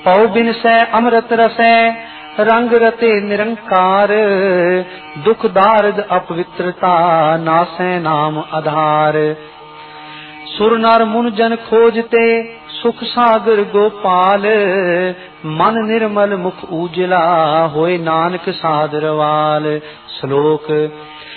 पौ बिन सै अमृत रसै रंग रते निरंकार, दुख दारद अपवित्रता नासै नाम आधार। सुर नर मुन जन खोजते सुख सागर गोपाल, मन निर्मल मुख उजला होए नानक सादरवाल। श्लोक